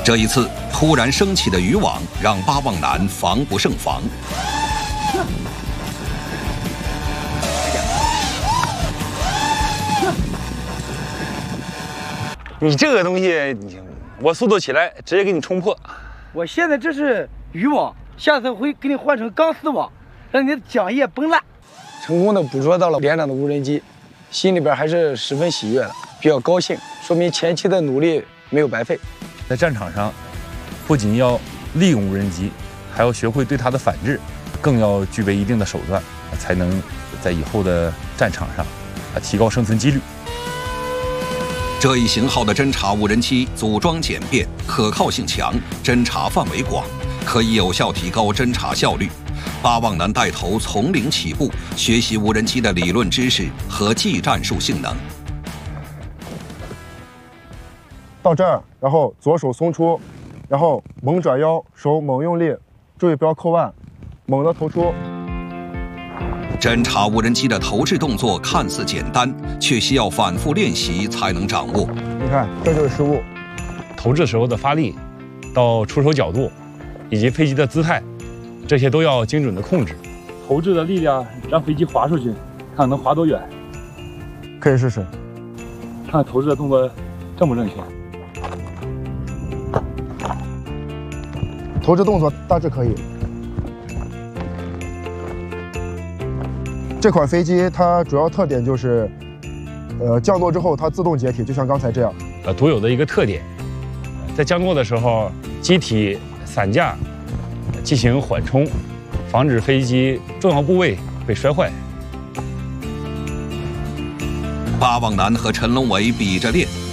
这一次突然升起的渔网让巴望男防不胜防。 你这个东西，我速度起来直接给你冲破。 我现在这是渔网，下次会给你换成钢丝网，让你的桨叶崩烂。成功的捕捉到了连长的无人机，心里边还是十分喜悦的，比较高兴，说明前期的努力没有白费。 在战场上，不仅要利用无人机，还要学会对它的反制，更要具备一定的手段，才能在以后的战场上提高生存几率。 这一型号的侦察无人机组装简便，可靠性强，侦察范围广，可以有效提高侦察效率。巴望男带头从零起步，学习无人机的理论知识和技战术性能。 到这儿，然后左手松出，然后猛转腰，手猛用力，注意不要扣腕，猛地投出。 侦察无人机的投掷动作看似简单，却需要反复练习才能掌握。 你看，这就是失误。 投掷时候的发力，到出手角度，以及飞机的姿态，这些都要精准的控制。投掷的力量让飞机滑出去，看能滑多远。 可以试试。 看投掷的动作正不正确？ 投掷动作大致可以。这款飞机它主要特点就是，降落之后它自动解体，就像刚才这样。 独有的一个特点，在降落的时候，机体散架进行缓冲，防止飞机重要部位被摔坏。 巴望男和陈龙伟比着练，